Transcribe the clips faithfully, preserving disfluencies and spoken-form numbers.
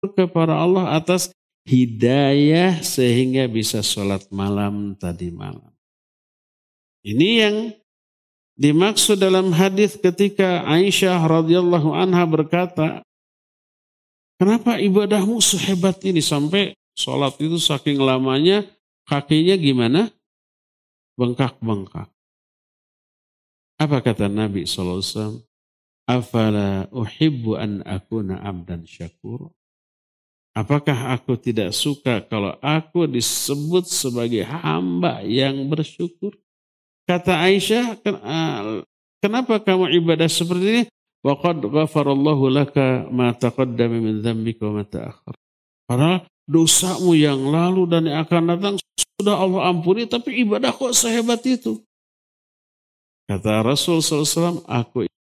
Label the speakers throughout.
Speaker 1: kepada Allah atas hidayah sehingga bisa sholat malam tadi malam. Ini yang dimaksud dalam hadis ketika Aisyah radhiyallahu anha berkata, kenapa ibadahmu sehebat ini sampai sholat itu saking lamanya kakinya gimana? Bengkak-bengkak. Apa kata Nabi shallallahu alaihi wasallam? Afala uhibbu an akuna abdan syakur. Apakah aku tidak suka kalau aku disebut sebagai hamba yang bersyukur? Kata Aisyah, kenapa kamu ibadah seperti ini? Wa qad ghafarallahu laka ma taqaddama min dzambika wa ma ta'akhkhar. Padahal dosamu yang lalu dan yang akan datang sudah Allah ampuni, tapi ibadah kok sehebat itu? Kata Rasul shallallahu alaihi wasallam, aku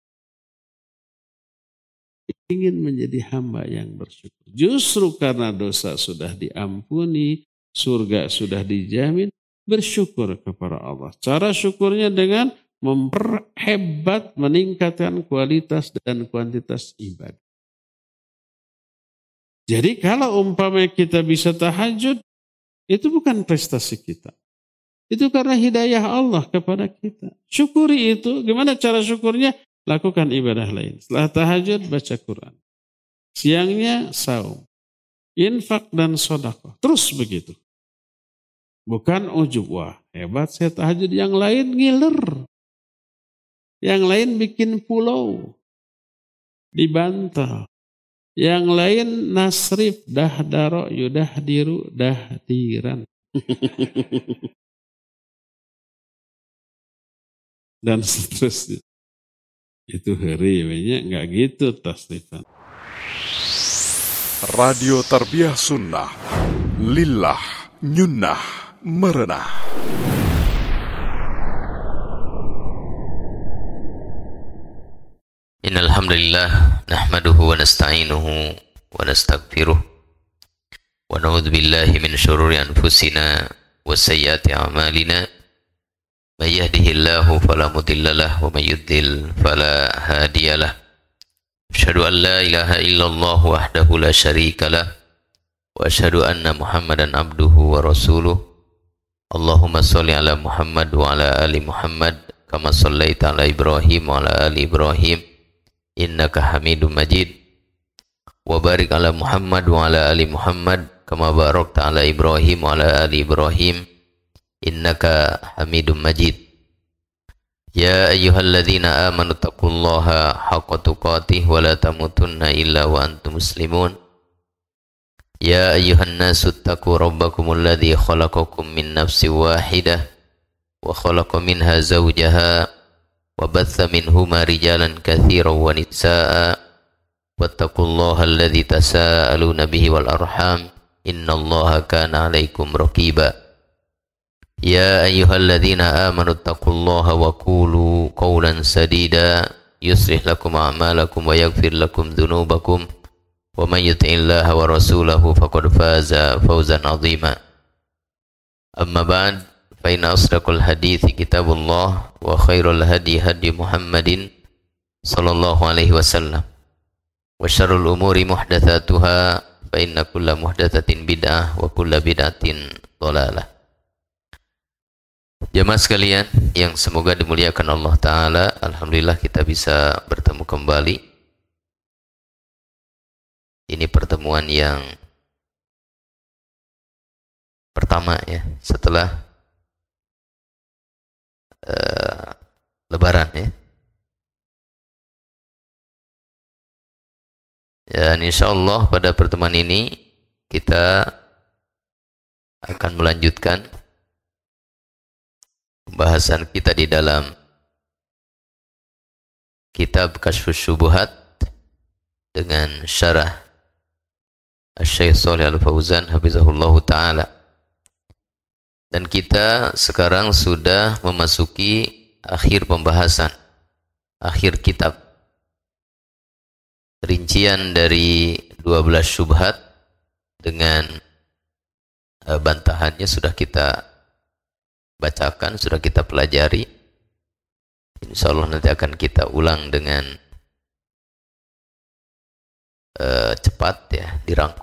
Speaker 1: ingin menjadi hamba yang bersyukur. Justru karena dosa sudah diampuni, surga sudah dijamin, bersyukur kepada Allah. Cara syukurnya dengan memperhebat, meningkatkan kualitas dan kuantitas ibadah. Jadi kalau umpamanya kita bisa tahajud, itu bukan prestasi kita. Itu karena hidayah Allah kepada kita. Syukuri itu. Gimana cara syukurnya? Lakukan ibadah lain. Setelah tahajud, baca Quran. Siangnya, saum. Infak dan sedekah. Terus begitu. Bukan ujub. Wah, hebat saya tahajud. Yang lain ngiler. Yang lain bikin pulau. Di bantal. Yang lain nasrif, dahdaro, yudahdiru, dahdiran. Dan seterusnya. Itu hari, enggak gitu tasrifan.
Speaker 2: Radio Tarbiyah Sunnah. Lillah, nyunnah, merenah.
Speaker 3: Innal hamdalillah nahmaduhu wa nasta'inuhu wa nastaghfiruh wa na'udzu billahi min shururi anfusina wa sayyiati a'malina may yahdihillahu fala mudilla lahu wa may yudlil fala hadiyalah. Asyhadu an la ilaha illallah wahdahu la syarika lah wa asyhadu anna Muhammadan abduhu wa rasuluh. Allahumma shalli ala Muhammad wa ala ali Muhammad kama shallaita ala Ibrahim wa ala ali Ibrahim innaka Hamidum Majid. Wa barik ala Muhammad wa ala ali Muhammad kama barakta ala Ibrahim wa ala ali Ibrahim innaka Hamidum Majid. Ya ayyuhalladzina amanu taqullaha haqqa tuqatih wa la tamutunna illa wa antum muslimun. Ya ayyuhan nasu taqu rabbakumul ladzi khalaqakum min nafsin wahidah wa khalaqa minha zawjaha wa batha minhuma rijalan katsiran wa nisaa'a wattaqullaha alladzi tasaaluna bihi wal arham innallaha kana 'alaikum raqiba. Ya ayyuhalladzina amanu taqullaha wa qulu qawlan sadida yuslih lakum a'malakum wa yaghfir lakum dhunubakum wa may yuti'illaha wa rasulahu faqad faza fawzan 'azima. Amma ba'd, fa inna asdaqal hadithi kitabullah wa khairul hadi hadi Muhammadin sallallahu alaihi wasallam wa syarrul umuri muhdatsatuha fa inna kulla muhdatsatin bid'ah wa kulla bid'atin dhalalah. Jamaah sekalian yang semoga dimuliakan Allah Ta'ala, alhamdulillah kita bisa bertemu kembali. Ini pertemuan yang pertama ya setelah uh, Lebaran ya. Dan insya Allah pada pertemuan ini kita akan melanjutkan pembahasan kita di dalam kitab Kasyfus Syubuhat dengan syarah Asy-Syaikh Shalih Al-Fauzan hafizahullahu taala. Dan kita sekarang sudah memasuki akhir pembahasan, akhir kitab. Rincian dari dua belas syubhat dengan uh, bantahannya sudah kita bacakan, sudah kita pelajari. Insyaallah nanti akan kita ulang dengan uh, cepat tepat ya dirangkum